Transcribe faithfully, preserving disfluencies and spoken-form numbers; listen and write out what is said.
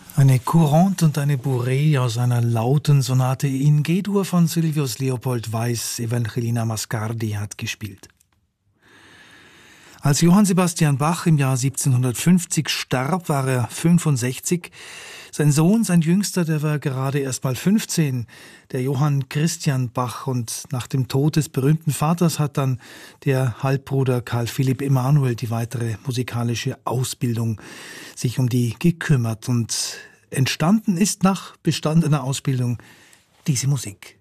Eine Courante und eine Bourrée aus einer lauten Sonate in G-Dur von Silvius Leopold Weiß. Evangelina Mascardi hat gespielt. Als Johann Sebastian Bach im Jahr siebzehnhundertfünfzig starb, war er fünfundsechzig. Sein Sohn, sein Jüngster, der war gerade erst mal fünfzehn, der Johann Christian Bach. Und nach dem Tod des berühmten Vaters hat dann der Halbbruder Karl Philipp Emanuel die weitere musikalische Ausbildung sich um die gekümmert. Und entstanden ist nach bestandener Ausbildung diese Musik.